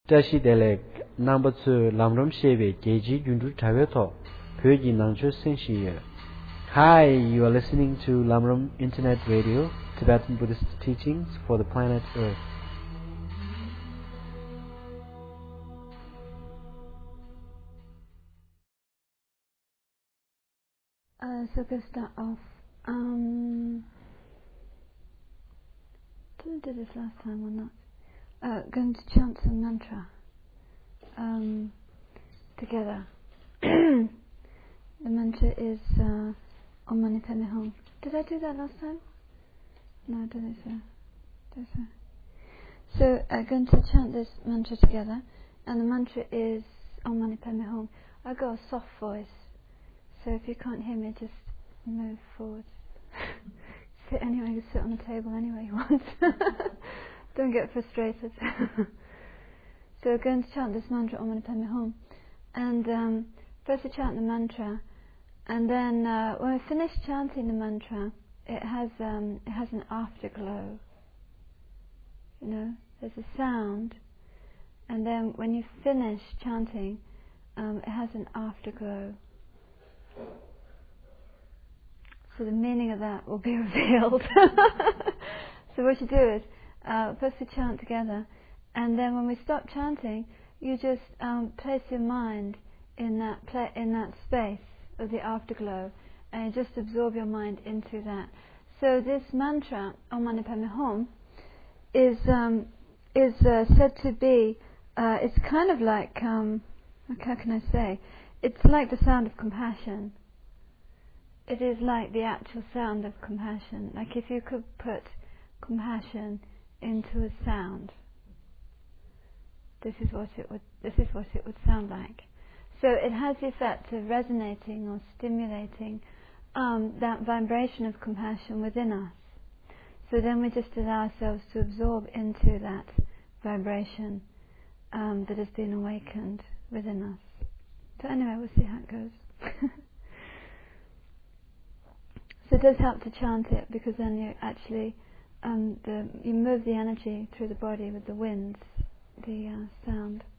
Tashi Delek, number 2, Lamram Shebe, Geji Yundu Taveto, Pyoji Nangcho Senshiye. Hi, you are listening to Lamram Internet Radio, Tibetan Buddhist teachings for the planet Earth. So we'll start off. Didn't do this last time or not? Going to chant some mantra together. The mantra is Om Mani Padme Hum. Did I do that last time? No, I didn't. So I'm going to chant this mantra together, and the mantra is Om Mani Padme Hum. I've got a soft voice, so if you can't hear me, just move forward. Sit anywhere, you can sit on the table anywhere you want. Don't get frustrated. So we're going to chant this mantra Om Mani Padme Hum, and first we chant the mantra, and then when we finish chanting the mantra, it has an afterglow. You know, there's a sound, and then when you finish chanting, it has an afterglow. So the meaning of that will be revealed. So what you do is, first we chant together, and then when we stop chanting, you just place your mind in that space of the afterglow, and you just absorb your mind into that. So this mantra, Om Mani Padme Hum, is said to be, it's kind of like, how can I say, it's like the sound of compassion. It is like the actual sound of compassion. Like if you could put compassion into a sound, this is what it would sound like. So it has the effect of resonating or stimulating that vibration of compassion within us. So then we just allow ourselves to absorb into that vibration that has been awakened within us. So anyway, we'll see how it goes. So it does help to chant it, because then you actually you move the energy through the body with the winds, the sound.